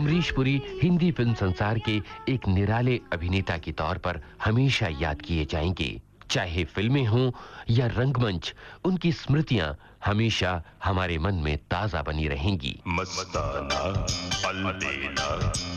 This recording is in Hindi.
अमरीश पुरी हिंदी फिल्म संसार के एक निराले अभिनेता के तौर पर हमेशा याद किए जाएंगे। चाहे फिल्में हों या रंगमंच, उनकी स्मृतियां हमेशा हमारे मन में ताजा बनी रहेंगी। मस्ताना, अलबेला।